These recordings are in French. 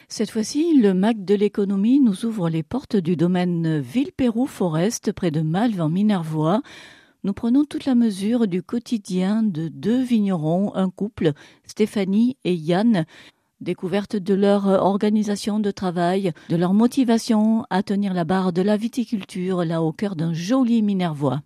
Cette fois-ci, le MAC de l'économie nous ouvre les portes du domaine Villepéroux-Forest, près de Malves en Minervois. Nous prenons toute la mesure du quotidien de deux vignerons, un couple, Stéphanie et Yann. Découverte de leur organisation de travail, de leur motivation à tenir la barre de la viticulture, là au cœur d'un joli Minervois.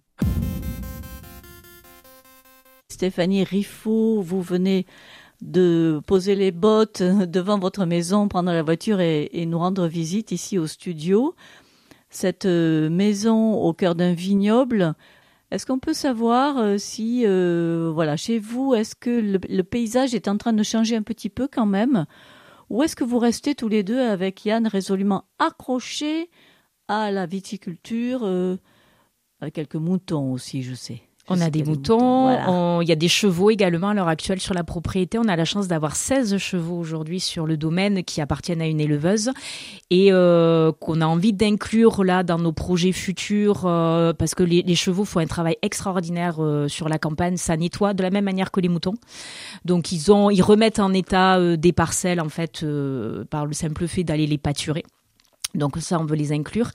Stéphanie Riffaut, vous venez de poser les bottes devant votre maison, prendre la voiture et nous rendre visite ici au studio. Cette maison au cœur d'un vignoble, est-ce qu'on peut savoir si, chez vous, est-ce que le paysage est en train de changer un petit peu quand même, ou est-ce que vous restez tous les deux avec Yann résolument accrochés à la viticulture, avec quelques moutons aussi, je sais. On a des moutons, il y a des chevaux également à l'heure actuelle sur la propriété. On a la chance d'avoir 16 chevaux aujourd'hui sur le domaine qui appartiennent à une éleveuse et qu'on a envie d'inclure là dans nos projets futurs parce que les chevaux font un travail extraordinaire sur la campagne. Ça nettoie de la même manière que les moutons. Donc ils remettent en état des parcelles en fait par le simple fait d'aller les pâturer. Donc ça, on veut les inclure.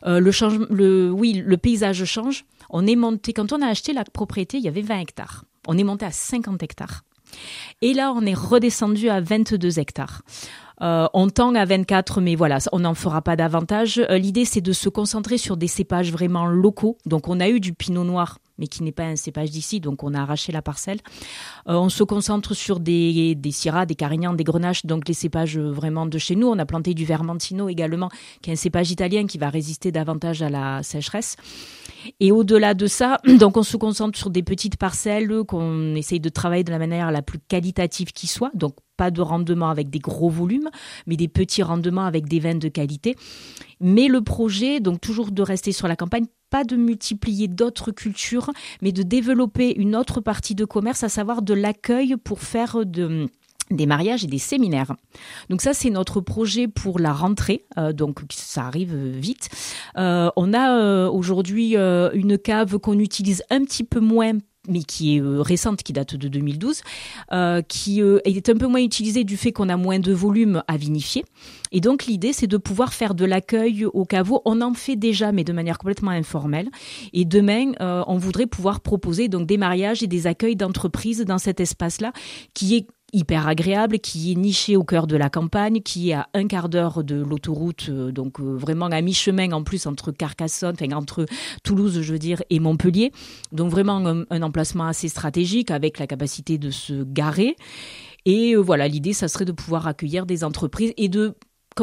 Le paysage change. On est monté, quand on a acheté la propriété, il y avait 20 hectares. On est monté à 50 hectares. Et là, on est redescendu à 22 hectares. On tend à 24, mais voilà, on n'en fera pas davantage. L'idée, c'est de se concentrer sur des cépages vraiment locaux. Donc, on a eu du pinot noir, mais qui n'est pas un cépage d'ici, donc on a arraché la parcelle. On se concentre sur des syrahs, des carignans, des grenaches, donc les cépages vraiment de chez nous. On a planté du vermentino également, qui est un cépage italien qui va résister davantage à la sécheresse. Et au-delà de ça, donc on se concentre sur des petites parcelles qu'on essaye de travailler de la manière la plus qualitative qui soit, donc pas de rendement avec des gros volumes, mais des petits rendements avec des vins de qualité. Mais le projet, donc toujours de rester sur la campagne, pas de multiplier d'autres cultures, mais de développer une autre partie de commerce, à savoir de l'accueil pour faire des mariages et des séminaires. Donc ça, c'est notre projet pour la rentrée, donc ça arrive vite. On a aujourd'hui une cave qu'on utilise un petit peu moins, mais qui est récente, qui date de 2012, qui est un peu moins utilisée du fait qu'on a moins de volume à vinifier. Et donc, l'idée, c'est de pouvoir faire de l'accueil au caveau. On en fait déjà, mais de manière complètement informelle. Et demain, on voudrait pouvoir proposer donc des mariages et des accueils d'entreprises dans cet espace-là, qui est hyper agréable, qui est niché au cœur de la campagne, qui est à 1 quart d'heure de l'autoroute, donc vraiment à mi-chemin en plus entre Carcassonne, enfin entre Toulouse, je veux dire, et Montpellier. Donc vraiment un emplacement assez stratégique avec la capacité de se garer. Et voilà, l'idée, ça serait de pouvoir accueillir des entreprises et de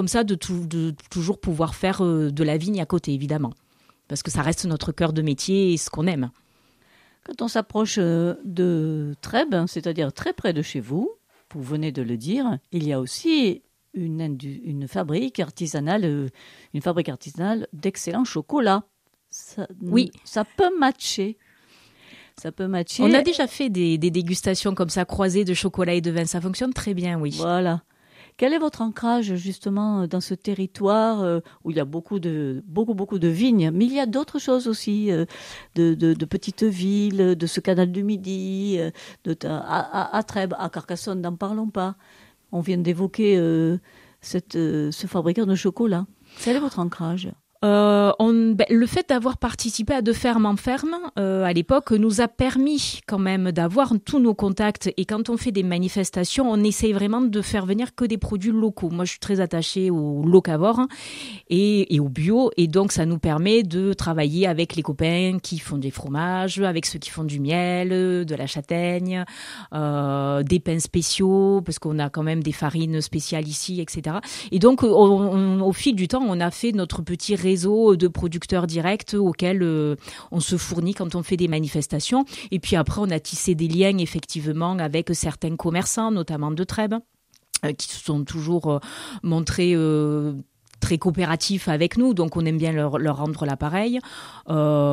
toujours pouvoir faire de la vigne à côté, évidemment. Parce que ça reste notre cœur de métier et ce qu'on aime. Quand on s'approche de Trèbes, c'est-à-dire très près de chez vous, vous venez de le dire, il y a aussi une fabrique artisanale d'excellent chocolat. Oui. Ça peut matcher. On a déjà fait des dégustations comme ça, croisées de chocolat et de vin. Ça fonctionne très bien, oui. Voilà. Quel est votre ancrage justement dans ce territoire où il y a beaucoup de vignes, mais il y a d'autres choses aussi, de petites villes, de ce canal du Midi, à Trèbes, à Carcassonne, n'en parlons pas. On vient d'évoquer ce fabricant de chocolat. Quel est votre ancrage ? Le fait d'avoir participé à De Ferme en Ferme à l'époque nous a permis quand même d'avoir tous nos contacts, et quand on fait des manifestations, on essaye vraiment de faire venir que des produits locaux. Moi, je suis très attachée au locavore et au bio, et donc ça nous permet de travailler avec les copains qui font des fromages, avec ceux qui font du miel, de la châtaigne, des pains spéciaux, parce qu'on a quand même des farines spéciales ici, etc. Et donc, au fil du temps, on a fait notre petit réseau de producteurs directs auxquels on se fournit quand on fait des manifestations. Et puis après, on a tissé des liens effectivement avec certains commerçants, notamment de Trèbes, qui se sont toujours montrés très coopératifs avec nous, donc on aime bien leur rendre l'appareil.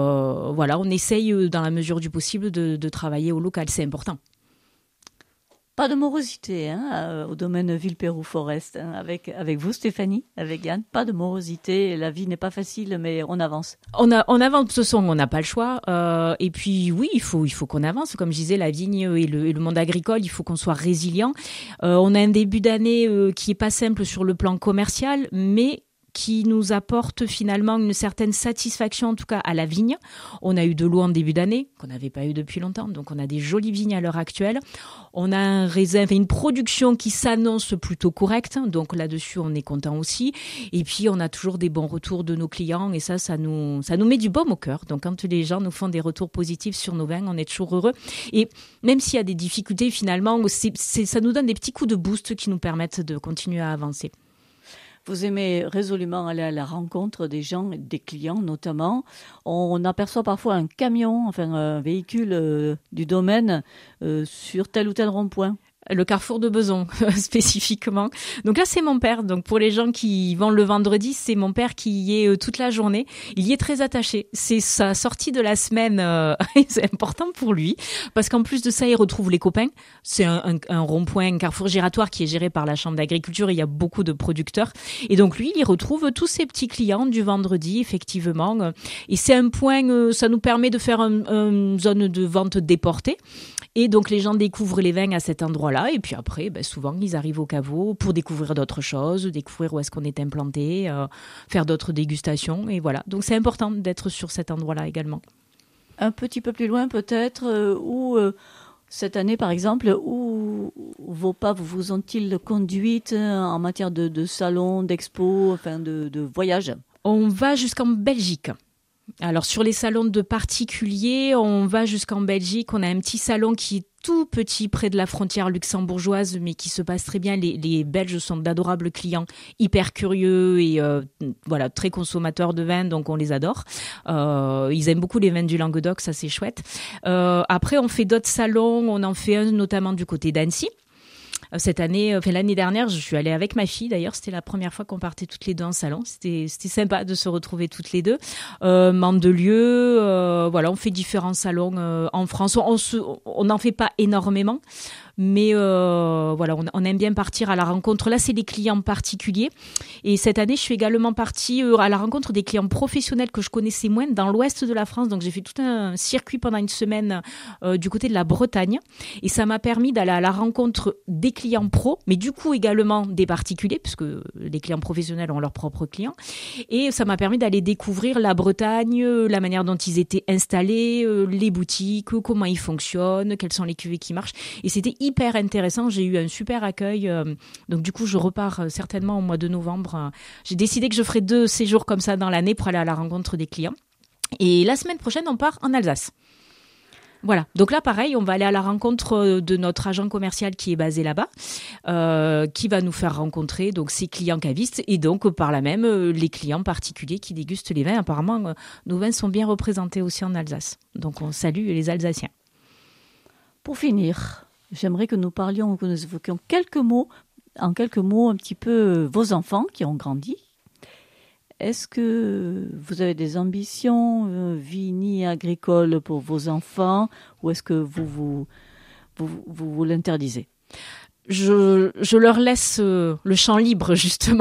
On essaye dans la mesure du possible de travailler au local, c'est important. Pas de morosité au domaine Villeperdue-Forest. Avec vous, Stéphanie, avec Yann. Pas de morosité. La vie n'est pas facile, mais on avance. On avance, de toute façon, on n'a pas le choix. Et puis, oui, il faut qu'on avance. Comme je disais, la vigne et le monde agricole, il faut qu'on soit résilient. On a un début d'année qui est pas simple sur le plan commercial, mais qui nous apporte finalement une certaine satisfaction, en tout cas à la vigne. On a eu de l'eau en début d'année, qu'on n'avait pas eu depuis longtemps, donc on a des jolies vignes à l'heure actuelle. On a une production qui s'annonce plutôt correcte, donc là-dessus on est content aussi. Et puis on a toujours des bons retours de nos clients, et ça nous met du baume au cœur. Donc quand les gens nous font des retours positifs sur nos vins, on est toujours heureux. Et même s'il y a des difficultés, finalement, ça nous donne des petits coups de boost qui nous permettent de continuer à avancer. Vous aimez résolument aller à la rencontre des gens, des clients notamment. On aperçoit parfois un camion, enfin un véhicule du domaine sur tel ou tel rond-point. Le carrefour de Beson, spécifiquement. Donc là, c'est mon père. Donc pour les gens qui vont le vendredi, c'est mon père qui y est toute la journée. Il y est très attaché. C'est sa sortie de la semaine. C'est important pour lui. Parce qu'en plus de ça, il retrouve les copains. C'est un rond-point, un carrefour giratoire qui est géré par la Chambre d'agriculture. Il y a beaucoup de producteurs. Et donc lui, il y retrouve tous ses petits clients du vendredi, effectivement. Et c'est un point, ça nous permet de faire une zone de vente déportée. Et donc, les gens découvrent les vins à cet endroit-là. Et puis après, souvent, ils arrivent au caveau pour découvrir d'autres choses, découvrir où est-ce qu'on est implanté, faire d'autres dégustations. Et voilà. Donc, c'est important d'être sur cet endroit-là également. Un petit peu plus loin, peut-être, où cette année, par exemple, où vos pas vous ont-ils conduite en matière de salon, d'expo, enfin de voyage ? On va jusqu'en Belgique. Alors sur les salons de particuliers, on va jusqu'en Belgique. On a un petit salon qui est tout petit près de la frontière luxembourgeoise, mais qui se passe très bien. Les Belges sont d'adorables clients, hyper curieux et voilà, très consommateurs de vin, donc on les adore. Ils aiment beaucoup les vins du Languedoc, ça c'est chouette. Après, on fait d'autres salons. On en fait un notamment du côté d'Annecy. Cette année, l'année dernière, je suis allée avec ma fille. D'ailleurs, c'était la première fois qu'on partait toutes les deux en salon. C'était sympa de se retrouver toutes les deux. Mandelieu, voilà, on fait différents salons en France. On n'en fait pas énormément. Mais voilà, on aime bien partir à la rencontre. Là, c'est des clients particuliers. Et cette année, je suis également partie à la rencontre des clients professionnels que je connaissais moins dans l'ouest de la France. Donc, j'ai fait tout un circuit pendant une semaine du côté de la Bretagne. Et ça m'a permis d'aller à la rencontre des clients pros, mais du coup également des particuliers, puisque les clients professionnels ont leurs propres clients. Et ça m'a permis d'aller découvrir la Bretagne, la manière dont ils étaient installés, les boutiques, comment ils fonctionnent, quelles sont les cuvées qui marchent. Et c'était hyper intéressant, j'ai eu un super accueil. Donc du coup, je repars certainement au mois de novembre. J'ai décidé que je ferai 2 séjours comme ça dans l'année pour aller à la rencontre des clients. Et la semaine prochaine, on part en Alsace. Voilà, donc là pareil, on va aller à la rencontre de notre agent commercial qui est basé là-bas, qui va nous faire rencontrer donc ses clients cavistes et donc par là même les clients particuliers qui dégustent les vins. Apparemment, nos vins sont bien représentés aussi en Alsace, donc on salue les Alsaciens. Pour finir, j'aimerais que nous parlions, que nous évoquions en quelques mots un petit peu vos enfants qui ont grandi. Est-ce que vous avez des ambitions vini-agricoles pour vos enfants ou est-ce que vous l'interdisez ? Je leur laisse le champ libre, justement.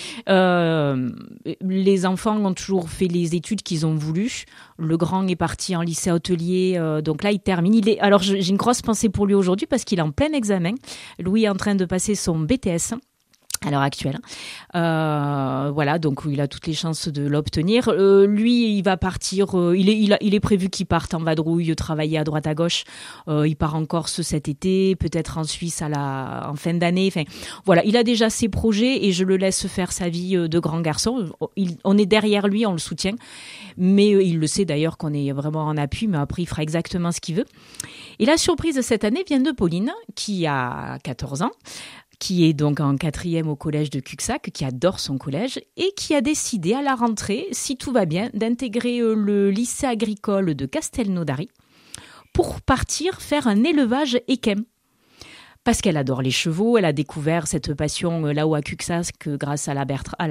Les enfants ont toujours fait les études qu'ils ont voulu. Le grand est parti en lycée hôtelier, donc là, il termine. Alors, j'ai une grosse pensée pour lui aujourd'hui parce qu'il est en plein examen. Louis est en train de passer son BTS à l'heure actuelle. Voilà, donc il a toutes les chances de l'obtenir. Lui, il va partir, il est prévu qu'il parte en vadrouille, travailler à droite à gauche. Il part en Corse cet été, peut-être en Suisse en fin d'année. Enfin, voilà, il a déjà ses projets et je le laisse faire sa vie de grand garçon. On est derrière lui, on le soutient. Mais il le sait d'ailleurs qu'on est vraiment en appui, mais après il fera exactement ce qu'il veut. Et la surprise de cette année vient de Pauline, qui a 14 ans. Qui est donc en 4e au collège de Cuxac, qui adore son collège et qui a décidé à la rentrée, si tout va bien, d'intégrer le lycée agricole de Castelnaudary pour partir faire un élevage équin. Parce qu'elle adore les chevaux, elle a découvert cette passion là-haut à Cuxac grâce à la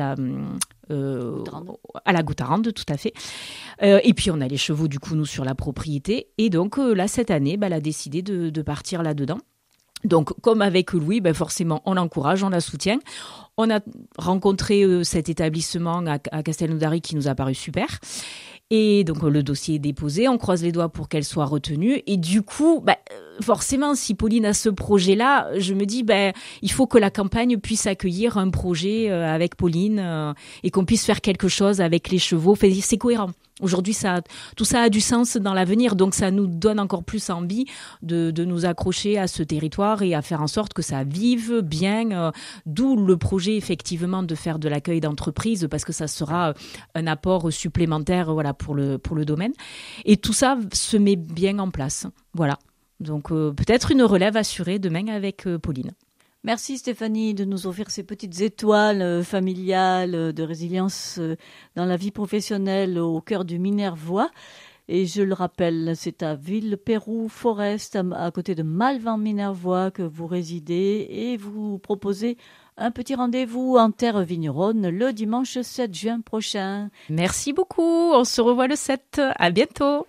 Goutarande, tout à fait. Et puis on a les chevaux du coup nous sur la propriété et donc là cette année, elle a décidé de partir là-dedans. Donc, comme avec Louis, forcément, on l'encourage, on la soutient. On a rencontré cet établissement à Castelnaudary qui nous a paru super. Et donc, le dossier est déposé, on croise les doigts pour qu'elle soit retenue. Et du coup, forcément, si Pauline a ce projet-là, je me dis, il faut que la campagne puisse accueillir un projet avec Pauline et qu'on puisse faire quelque chose avec les chevaux. C'est cohérent. Aujourd'hui, tout ça a du sens dans l'avenir, donc ça nous donne encore plus envie de nous accrocher à ce territoire et à faire en sorte que ça vive bien, d'où le projet effectivement de faire de l'accueil d'entreprise, parce que ça sera un apport supplémentaire pour le domaine. Et tout ça se met bien en place. Voilà. Donc peut-être une relève assurée demain avec Pauline. Merci Stéphanie de nous offrir ces petites étoiles familiales de résilience dans la vie professionnelle au cœur du Minervois. Et je le rappelle, c'est à Villepéroux-Forest, à côté de Malvan-Minervois, que vous résidez et vous proposez un petit rendez-vous en terre vigneronne le dimanche 7 juin prochain. Merci beaucoup, on se revoit le 7. À bientôt.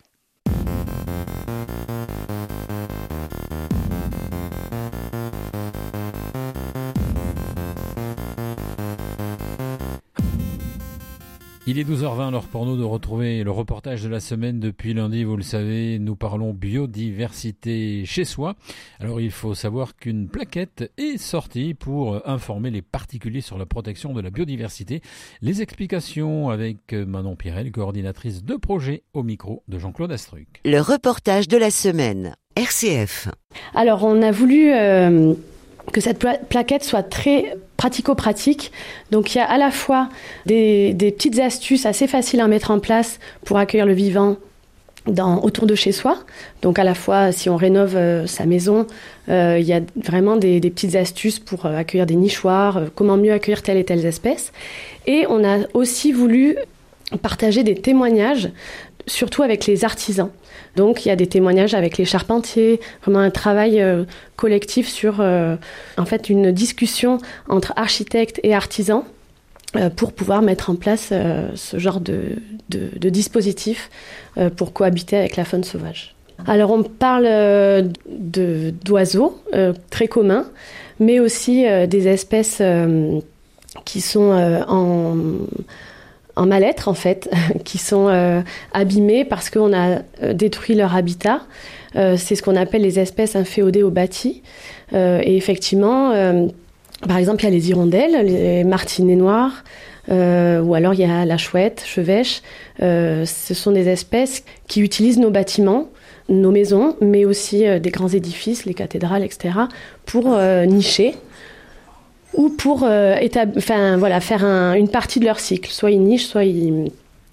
Il est 12h20, l'heure pour nous de retrouver le reportage de la semaine. Depuis lundi, vous le savez, nous parlons biodiversité chez soi. Alors il faut savoir qu'une plaquette est sortie pour informer les particuliers sur la protection de la biodiversité. Les explications avec Manon Pirel, coordinatrice de projet, au micro de Jean-Claude Astruc. Le reportage de la semaine, RCF. Alors on a voulu que cette plaquette soit très pratico-pratique. Donc il y a à la fois des petites astuces assez faciles à mettre en place pour accueillir le vivant autour de chez soi. Donc à la fois si on rénove sa maison, il y a vraiment des petites astuces pour accueillir des nichoirs, comment mieux accueillir telle et telle espèce. Et on a aussi voulu partager des témoignages, surtout avec les artisans. Donc il y a des témoignages avec les charpentiers, vraiment un travail collectif sur en fait une discussion entre architectes et artisans pour pouvoir mettre en place ce genre de dispositif pour cohabiter avec la faune sauvage. Alors on parle d'oiseaux très communs, mais aussi des espèces qui sont en mal-être en fait, qui sont abîmées parce qu'on a détruit leur habitat. C'est ce qu'on appelle les espèces inféodées au bâti. Et effectivement, par exemple, il y a les hirondelles, les martinets noirs, ou alors il y a la chouette, chevêche. Ce sont des espèces qui utilisent nos bâtiments, nos maisons, mais aussi des grands édifices, les cathédrales, etc., pour nicher ou pour faire une partie de leur cycle. Soit ils nichent, soit ils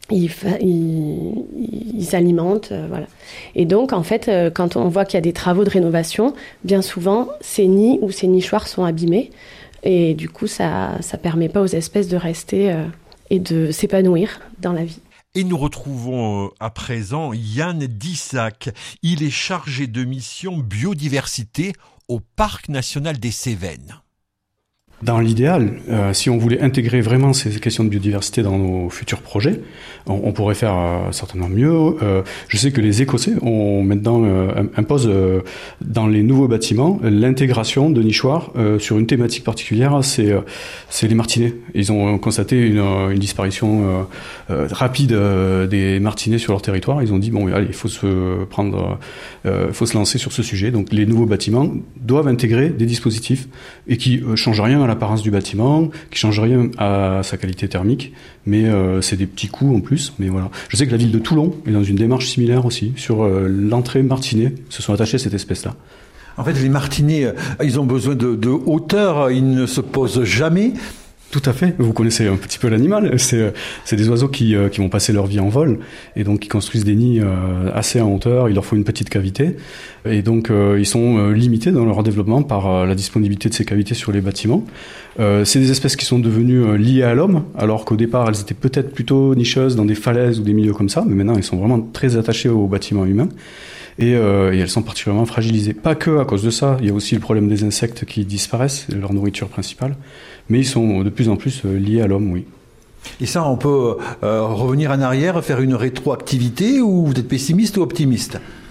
s'alimentent. Voilà. Et donc, en fait, quand on voit qu'il y a des travaux de rénovation, bien souvent, ces nids ou ces nichoirs sont abîmés. Et du coup, ça ne permet pas aux espèces de rester et de s'épanouir dans la vie. Et nous retrouvons à présent Yann Dissac. Il est chargé de mission biodiversité au Parc national des Cévennes. Dans l'idéal, si on voulait intégrer vraiment ces questions de biodiversité dans nos futurs projets, on pourrait faire certainement mieux. Je sais que les Écossais imposent dans les nouveaux bâtiments l'intégration de nichoirs sur une thématique particulière, c'est les martinets. Ils ont constaté une disparition rapide des martinets sur leur territoire. Ils ont dit allez, il faut se lancer sur ce sujet. Donc les nouveaux bâtiments doivent intégrer des dispositifs et qui changent rien à l'apparence du bâtiment, qui change rien à sa qualité thermique, mais c'est des petits coûts en plus. Mais voilà. Je sais que la ville de Toulon est dans une démarche similaire aussi sur l'entrée martinet, se sont attachés à cette espèce-là. En fait, les martinets, ils ont besoin de hauteur, ils ne se posent jamais. Tout à fait. Vous connaissez un petit peu l'animal. C'est des oiseaux qui vont passer leur vie en vol et donc qui construisent des nids assez en hauteur. Il leur faut une petite cavité et donc ils sont limités dans leur développement par la disponibilité de ces cavités sur les bâtiments. C'est des espèces qui sont devenues liées à l'homme, alors qu'au départ elles étaient peut-être plutôt nicheuses dans des falaises ou des milieux comme ça, mais maintenant elles sont vraiment très attachées aux bâtiments humains. Et elles sont particulièrement fragilisées. Pas que à cause de ça, il y a aussi le problème des insectes qui disparaissent, leur nourriture principale, mais ils sont de plus en plus liés à l'homme, oui. Et ça, on peut revenir en arrière, faire une rétroactivité, ou vous êtes pessimiste ou optimiste ?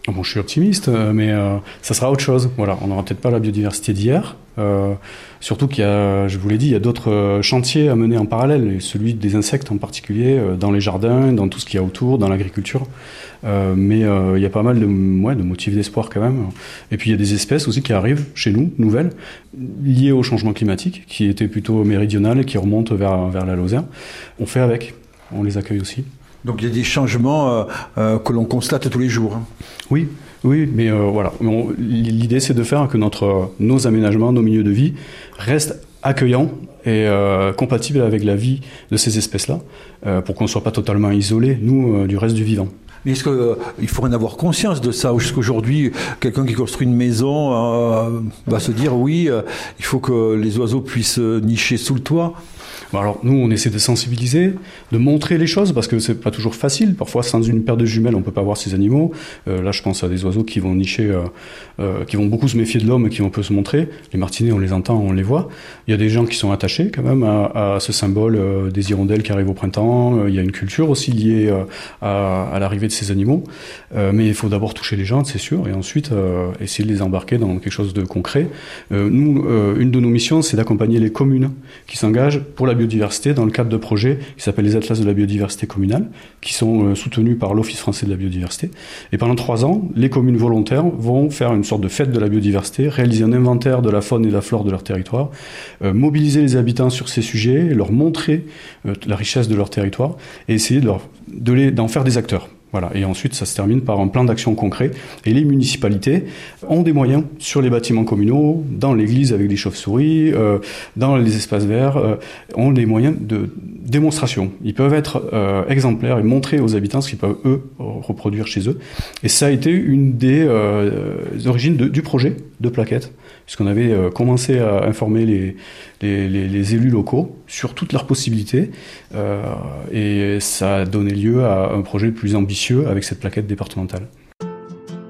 Bon, je suis optimiste, mais ça sera autre chose. Voilà, on n'aura peut-être pas la biodiversité d'hier. Surtout qu'il y a, je vous l'ai dit, il y a d'autres chantiers à mener en parallèle, et celui des insectes en particulier, dans les jardins, dans tout ce qu'il y a autour, dans l'agriculture. Mais il y a pas mal de motifs d'espoir quand même. Et puis il y a des espèces aussi qui arrivent chez nous, nouvelles, liées au changement climatique, qui étaient plutôt méridionales et qui remontent vers la Lozère. On fait avec, on les accueille aussi. Donc il y a des changements que l'on constate tous les jours. Oui, mais voilà. L'idée, c'est de faire que nos aménagements, nos milieux de vie restent accueillants et compatibles avec la vie de ces espèces-là, pour qu'on ne soit pas totalement isolés, nous, du reste du vivant. Mais est-ce qu'il faudrait en avoir conscience de ça? Ou est-ce qu'aujourd'hui, quelqu'un qui construit une maison va se dire oui, il faut que les oiseaux puissent nicher sous le toit? Alors nous, on essaie de sensibiliser, de montrer les choses, parce que c'est pas toujours facile. Parfois, sans une paire de jumelles, on peut pas voir ces animaux. Là, je pense à des oiseaux qui vont nicher, qui vont beaucoup se méfier de l'homme et qui vont peu se montrer. Les martinets, on les entend, on les voit. Il y a des gens qui sont attachés quand même à ce symbole des hirondelles qui arrivent au printemps. Il y a une culture aussi liée à l'arrivée de ces animaux. Mais il faut d'abord toucher les gens, c'est sûr, et ensuite essayer de les embarquer dans quelque chose de concret. Nous, une de nos missions, c'est d'accompagner les communes qui s'engagent pour la biodiversité dans le cadre de projets qui s'appellent les Atlas de la biodiversité communale, qui sont soutenus par l'Office français de la biodiversité. Et pendant 3 ans, les communes volontaires vont faire une sorte de fête de la biodiversité, réaliser un inventaire de la faune et de la flore de leur territoire, mobiliser les habitants sur ces sujets, leur montrer la richesse de leur territoire et essayer d'en faire des acteurs. Voilà. Et ensuite, ça se termine par un plan d'action concret. Et les municipalités ont des moyens sur les bâtiments communaux, dans l'église avec des chauves-souris, dans les espaces verts, ont des moyens de démonstration. Ils peuvent être exemplaires et montrer aux habitants ce qu'ils peuvent, eux, reproduire chez eux. Et ça a été une des origines du projet de Plaquettes, puisqu'on avait commencé à informer les élus locaux sur toutes leurs possibilités, et ça a donné lieu à un projet plus ambitieux avec cette plaquette départementale.